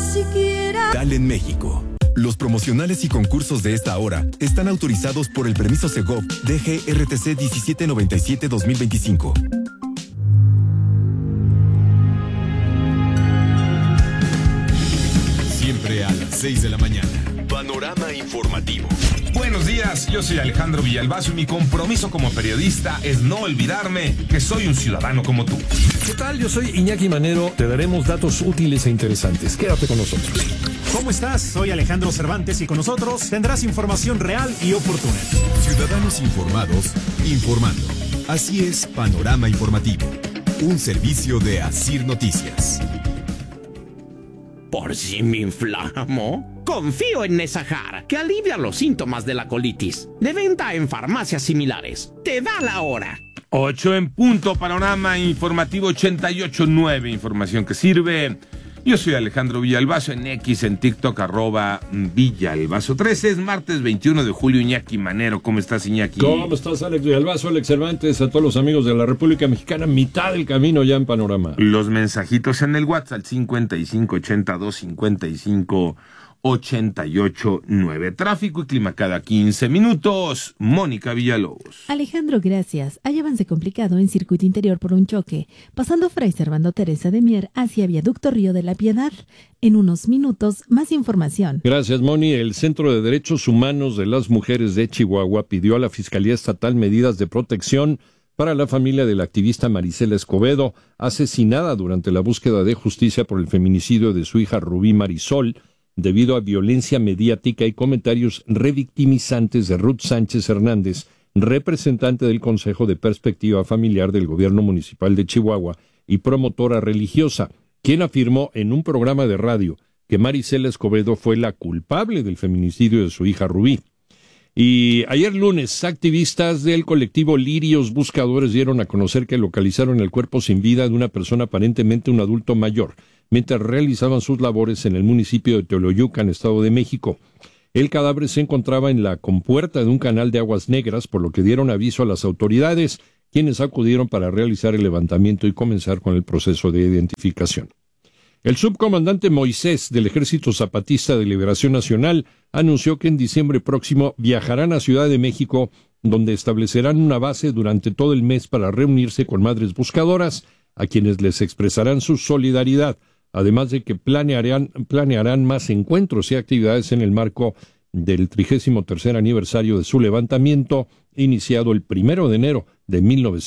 siquiera. Dalen México. Los promocionales y concursos de esta hora están autorizados por el permiso Segov DGRTC 1797-2025. Siempre a las 6 de la mañana. Panorama informativo. Buenos días, yo soy Alejandro Villalbazo y mi compromiso como periodista es no olvidarme que soy un ciudadano como tú. ¿Qué tal? Yo soy Iñaki Manero. Te daremos datos útiles e interesantes. Quédate con nosotros. ¿Cómo estás? Soy Alejandro Cervantes y con nosotros tendrás información real y oportuna. Ciudadanos informados, informando. Así es Panorama Informativo, un servicio de Asir Noticias. ¿Por si me inflamo? Confío en Nesahar, que alivia los síntomas de la colitis. De venta en farmacias similares. Te da la hora. 8 en punto, Panorama Informativo 88.9, información que sirve. Yo soy Alejandro Villalbazo, en X, en TikTok, @Villalbazo13. Es martes 21 de julio, Iñaki Manero. ¿Cómo estás, Iñaki? ¿Cómo estás, Alex Villalbazo, Alex Cervantes? A todos los amigos de la República Mexicana, mitad del camino ya en Panorama. Los mensajitos en el WhatsApp, 5582-55-88-9. Tráfico y clima cada 15 minutos. Mónica Villalobos. Alejandro, gracias. Hay avance complicado en circuito interior por un choque, pasando Fray Servando Teresa de Mier hacia Viaducto Río de la Piedad. En unos minutos, más información. Gracias, Moni. El Centro de Derechos Humanos de las Mujeres de Chihuahua pidió a la Fiscalía Estatal medidas de protección para la familia de la activista Marisela Escobedo, asesinada durante la búsqueda de justicia por el feminicidio de su hija Rubí Marisol, debido a violencia mediática y comentarios revictimizantes de Ruth Sánchez Hernández, representante del Consejo de Perspectiva Familiar del Gobierno Municipal de Chihuahua y promotora religiosa, quien afirmó en un programa de radio que Marisela Escobedo fue la culpable del feminicidio de su hija Rubí. Y ayer lunes, activistas del colectivo Lirios Buscadores dieron a conocer que localizaron el cuerpo sin vida de una persona, aparentemente un adulto mayor, mientras realizaban sus labores en el municipio de Teoloyucan, Estado de México. El cadáver se encontraba en la compuerta de un canal de aguas negras, por lo que dieron aviso a las autoridades, quienes acudieron para realizar el levantamiento y comenzar con el proceso de identificación. El subcomandante Moisés del Ejército Zapatista de Liberación Nacional anunció que en diciembre próximo viajarán a Ciudad de México, donde establecerán una base durante todo el mes para reunirse con madres buscadoras, a quienes les expresarán su solidaridad, además de que planearán más encuentros y actividades en el marco del 33º aniversario de su levantamiento, iniciado el 1 de enero de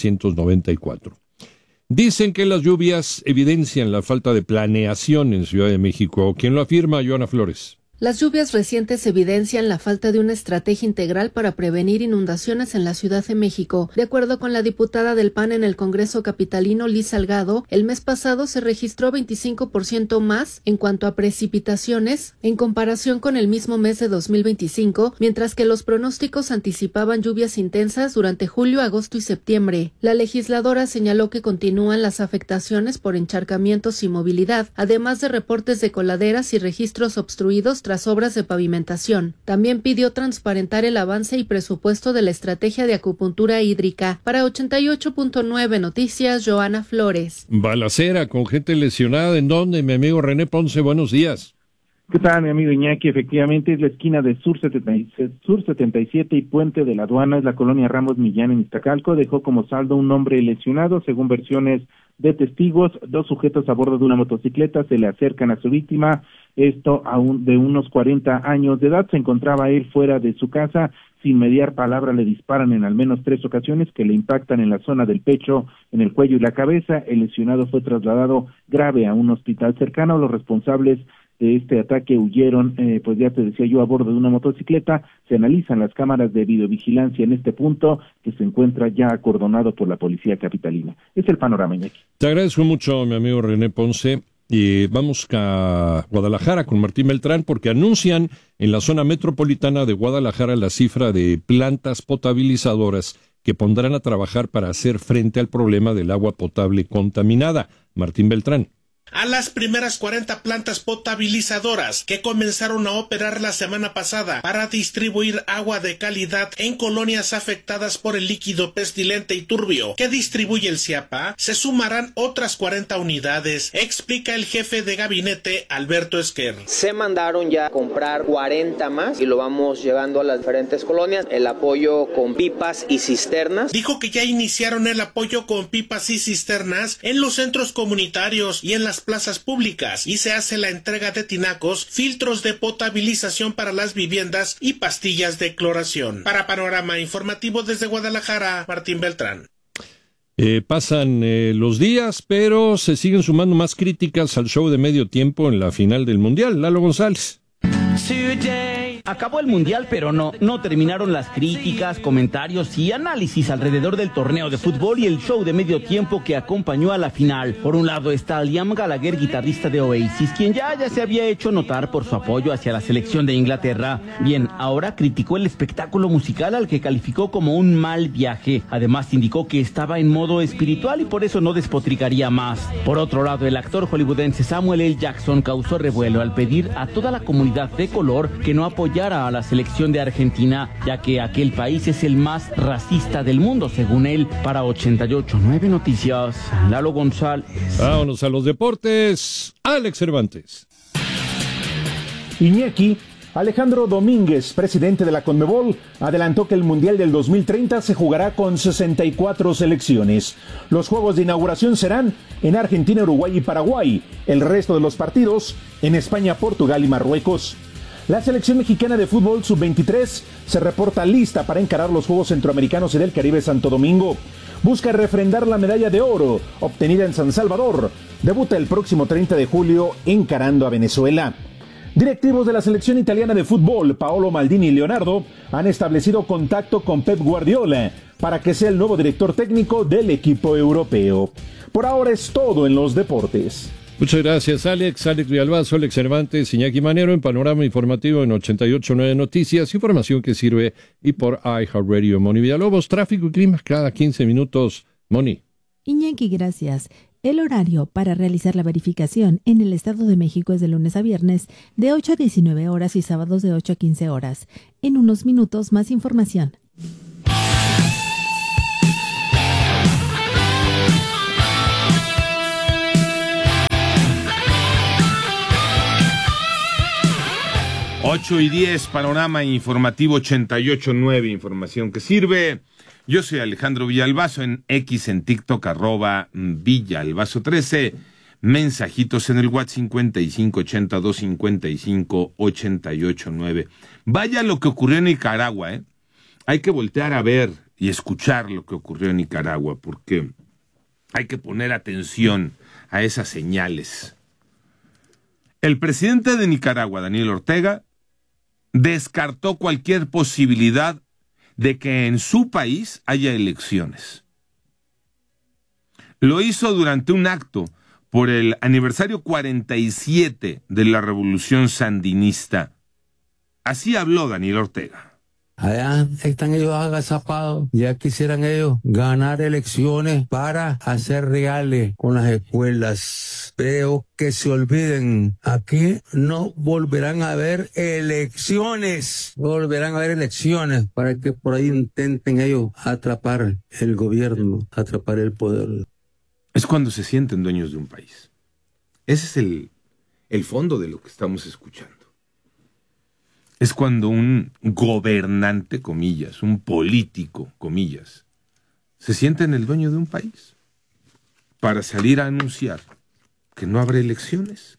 1994. Dicen que las lluvias evidencian la falta de planeación en Ciudad de México. ¿Quién lo afirma? Joana Flores. Las lluvias recientes evidencian la falta de una estrategia integral para prevenir inundaciones en la Ciudad de México. De acuerdo con la diputada del PAN en el Congreso capitalino, Liz Salgado, el mes pasado se registró 25% más en cuanto a precipitaciones en comparación con el mismo mes de 2025, mientras que los pronósticos anticipaban lluvias intensas durante julio, agosto y septiembre. La legisladora señaló que continúan las afectaciones por encharcamientos y movilidad, además de reportes de coladeras y registros obstruidos tras obras de pavimentación. También pidió transparentar el avance y presupuesto de la estrategia de acupuntura hídrica. Para 88.9 Noticias, Joana Flores. Balacera con gente lesionada. ¿En dónde? Mi amigo René Ponce, buenos días. ¿Qué tal, mi amigo Iñaki? Efectivamente, es la esquina de Sur 77 y Puente de la Aduana, es la colonia Ramos Millán en Iztacalco. Dejó como saldo un hombre lesionado, según versiones de testigos. Dos sujetos a bordo de una motocicleta se le acercan a su víctima, esto aún de unos 40 años de edad. Se encontraba él fuera de su casa, sin mediar palabra le disparan en al menos 3 ocasiones que le impactan en la zona del pecho, en el cuello y la cabeza. El lesionado fue trasladado grave a un hospital cercano. Los responsables de este ataque huyeron, pues ya te decía yo, a bordo de una motocicleta. Se analizan las cámaras de videovigilancia en este punto, que se encuentra ya acordonado por la policía capitalina. Es el panorama, Iñaki. Te agradezco mucho, mi amigo René Ponce. Y vamos a Guadalajara con Martín Beltrán, porque anuncian en la zona metropolitana de Guadalajara la cifra de plantas potabilizadoras que pondrán a trabajar para hacer frente al problema del agua potable contaminada. Martín Beltrán. a las primeras 40 plantas potabilizadoras que comenzaron a operar la semana pasada para distribuir agua de calidad en colonias afectadas por el líquido pestilente y turbio que distribuye el CIAPA. Se sumarán otras 40 unidades, explica el jefe de gabinete Alberto Esquer. Se mandaron ya a comprar 40 más y lo vamos llevando a las diferentes colonias. El apoyo con pipas y cisternas. Dijo que ya iniciaron el apoyo con pipas y cisternas en los centros comunitarios y en las plazas públicas, y se hace la entrega de tinacos, filtros de potabilización para las viviendas y pastillas de cloración. Para Panorama Informativo desde Guadalajara, Martín Beltrán. Pasan los días, pero se siguen sumando más críticas al show de medio tiempo en la final del Mundial. Lalo González. Acabó el Mundial, pero no terminaron las críticas, comentarios y análisis alrededor del torneo de fútbol y el show de medio tiempo que acompañó a la final. Por un lado está Liam Gallagher, guitarrista de Oasis, quien ya se había hecho notar por su apoyo hacia la selección de Inglaterra. Bien, ahora criticó el espectáculo musical al que calificó como un mal viaje. Además indicó que estaba en modo espiritual y por eso no despotricaría más. Por otro lado, el actor hollywoodense Samuel L. Jackson causó revuelo al pedir a toda la comunidad de color que no apoyara a la selección de Argentina, ya que aquel país es el más racista del mundo, según él. Para 88.9 Noticias, Lalo González. Vámonos a los deportes. Alex Cervantes. Iñaki Alejandro Domínguez, presidente de la CONMEBOL, adelantó que el Mundial del 2030 se jugará con 64 selecciones. Los juegos de inauguración serán en Argentina, Uruguay y Paraguay. El resto de los partidos en España, Portugal y Marruecos. La selección mexicana de fútbol sub-23 se reporta lista para encarar los Juegos Centroamericanos y del Caribe Santo Domingo. Busca refrendar la medalla de oro obtenida en San Salvador. Debuta el próximo 30 de julio encarando a Venezuela. Directivos de la selección italiana de fútbol, Paolo Maldini y Leonardo, han establecido contacto con Pep Guardiola para que sea el nuevo director técnico del equipo europeo. Por ahora es todo en los deportes. Muchas gracias, Alex Villalbazo, Alex Cervantes, Iñaki Manero en Panorama Informativo en 88.9 Noticias, información que sirve y por iHeartRadio. Moni Villalobos, tráfico y clima cada 15 minutos. Moni. Iñaki, gracias. El horario para realizar la verificación en el Estado de México es de lunes a viernes de 8 a 19 horas y sábados de 8 a 15 horas. En unos minutos más información. Ocho y 10, Panorama Informativo 88.9, información que sirve. Yo soy Alejandro Villalbazo, en X, en TikTok, @Villalbazo13. Mensajitos en el WhatsApp 5582558889. Vaya lo que ocurrió en Nicaragua, ¿eh? Hay que voltear a ver y escuchar lo que ocurrió en Nicaragua, porque hay que poner atención a esas señales. El presidente de Nicaragua, Daniel Ortega, descartó cualquier posibilidad de que en su país haya elecciones. Lo hizo durante un acto por el aniversario 47 de la Revolución Sandinista. Así habló Daniel Ortega. Allá están ellos agazapados, ya quisieran ellos ganar elecciones para hacer reales con las escuelas. Pero que se olviden, aquí no volverán a haber elecciones, para que por ahí intenten ellos atrapar el gobierno, atrapar el poder. Es cuando se sienten dueños de un país. Ese es el fondo de lo que estamos escuchando. Es cuando un gobernante, comillas, un político, comillas, se siente en el dueño de un país para salir a anunciar que no habrá elecciones,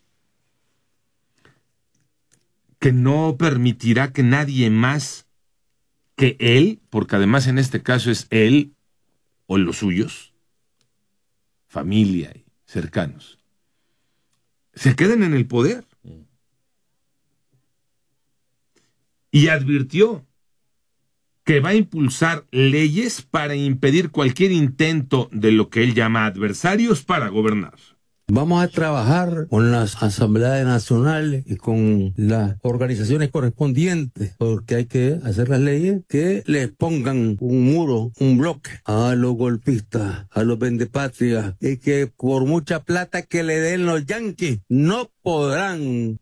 que no permitirá que nadie más que él, porque además en este caso es él o los suyos, familia y cercanos, se queden en el poder. Y advirtió que va a impulsar leyes para impedir cualquier intento de lo que él llama adversarios para gobernar. Vamos a trabajar con las asambleas nacionales y con las organizaciones correspondientes, porque hay que hacer las leyes que le pongan un muro, un bloque a los golpistas, a los vendepatrias, y que por mucha plata que le den los yanquis, no podrán.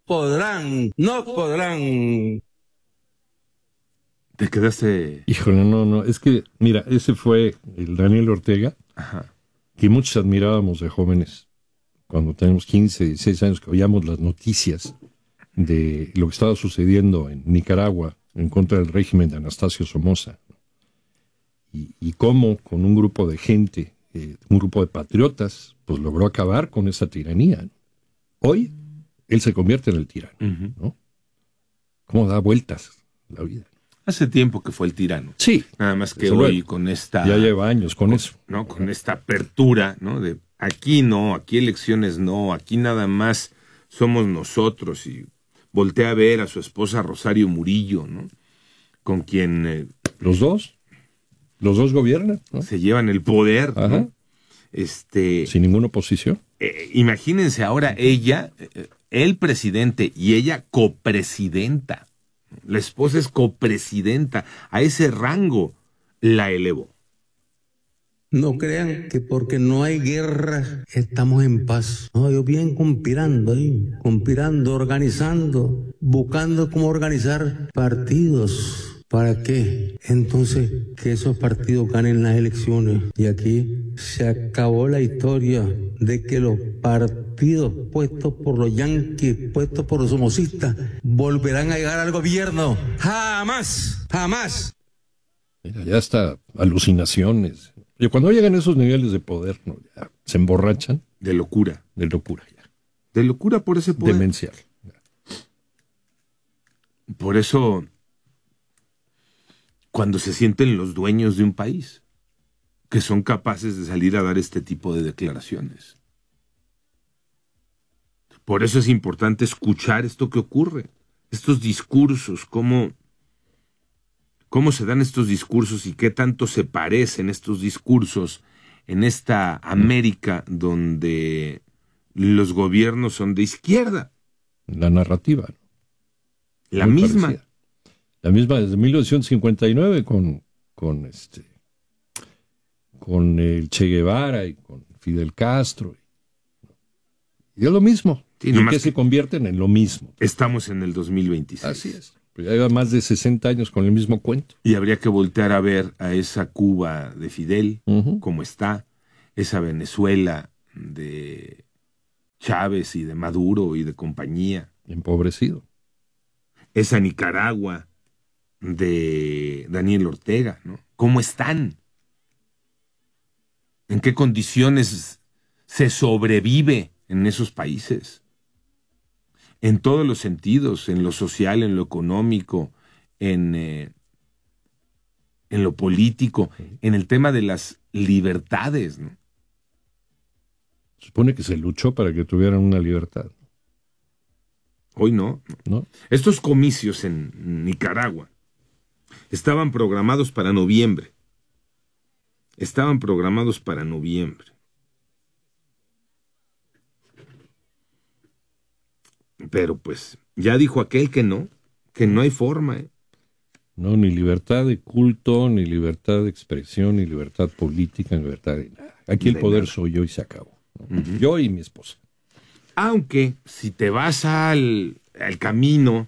¿Te quedaste? Híjole, no, es que, mira, ese fue el Daniel Ortega, Ajá. que muchos admirábamos de jóvenes, cuando teníamos 15, 16 años, que oíamos las noticias de lo que estaba sucediendo en Nicaragua en contra del régimen de Anastasio Somoza, y cómo con un grupo de gente, un grupo de patriotas, pues logró acabar con esa tiranía, ¿no? Hoy, él se convierte en el tirano, ¿no? ¿Cómo da vueltas la vida? Hace tiempo que fue el tirano. Sí. Nada más que hoy con esta... Ya lleva años con eso. ¿No? Con esta apertura, ¿no? De aquí no, aquí elecciones no, aquí nada más somos nosotros. Y voltea a ver a su esposa Rosario Murillo, ¿no? Con quien... Los dos gobiernan, ¿no? Se llevan el poder, ¿no? Sin ninguna oposición. Imagínense ahora ella, el presidente y ella copresidenta. La esposa es copresidenta. A ese rango la elevó. No crean que porque no hay guerra estamos en paz. No, ellos vienen conspirando, organizando, buscando cómo organizar partidos. ¿Para qué? Entonces, que esos partidos ganen las elecciones. Y aquí se acabó la historia de que los partidos puestos por los yanquis, puestos por los somocistas, volverán a llegar al gobierno. ¡Jamás! Mira, ya hasta alucinaciones. Y cuando llegan a esos niveles de poder, ¿no? Ya se emborrachan. De locura. De locura, ya. De locura por ese poder. Demencial. Por eso, cuando se sienten los dueños de un país, que son capaces de salir a dar este tipo de declaraciones. Por eso es importante escuchar esto que ocurre, estos discursos, cómo se dan estos discursos y qué tanto se parecen estos discursos en esta América donde los gobiernos son de izquierda. La narrativa, ¿no? La misma. Parecida. La misma desde 1959 con el Che Guevara y con Fidel Castro. Y es lo mismo. Sí, ¿Y qué se convierten en lo mismo? Estamos en el 2026. Así es. Pues ya lleva más de 60 años con el mismo cuento. Y habría que voltear a ver a esa Cuba de Fidel, cómo está, esa Venezuela de Chávez y de Maduro y de compañía. Empobrecido. Esa Nicaragua de Daniel Ortega, ¿no? ¿Cómo están? ¿En qué condiciones se sobrevive en esos países? En todos los sentidos, en lo social, en lo económico, en lo político, en el tema de las libertades, ¿no? Se supone que se luchó para que tuvieran una libertad. Hoy no. ¿No? Estos comicios en Nicaragua estaban programados para noviembre. Pero pues ya dijo aquel que no hay forma. No, ni libertad de culto, ni libertad de expresión, ni libertad política, ni libertad de nada. Aquí el poder soy yo y se acabó, ¿no? Yo y mi esposa. Aunque si te vas al camino,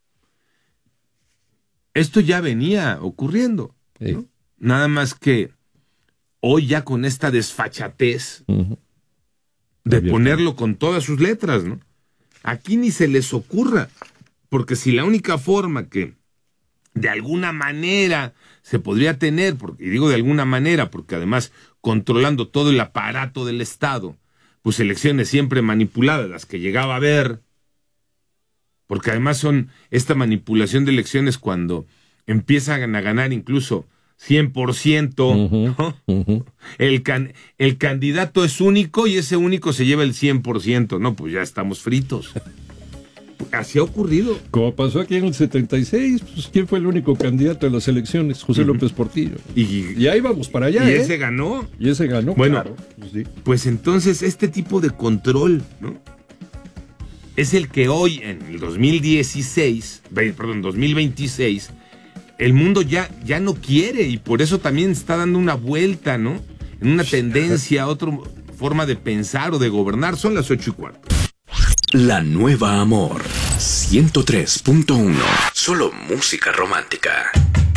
esto ya venía ocurriendo, ¿no? Sí. Nada más que hoy ya con esta desfachatez de ponerlo con todas sus letras, ¿no? Aquí ni se les ocurra, porque si la única forma que de alguna manera se podría tener, y digo de alguna manera porque además controlando todo el aparato del Estado, pues elecciones siempre manipuladas, las que llegaba a haber, porque además son esta manipulación de elecciones cuando empiezan a ganar incluso 100%, ¿no? El candidato es único y ese único se lleva el 100%, no, pues ya estamos fritos. Así ha ocurrido. Como pasó aquí en el 76, pues ¿quién fue el único candidato a las elecciones? José López Portillo. Y ahí vamos para allá. Y ese ganó. Y ese ganó, bueno, claro. Pues entonces este tipo de control, ¿no? Es el que hoy, en el 2026, 2026, el mundo ya no quiere, y por eso también está dando una vuelta, ¿no? En una tendencia a otra forma de pensar o de gobernar. Son las 8:15. La Nueva Amor 103.1. Solo música romántica.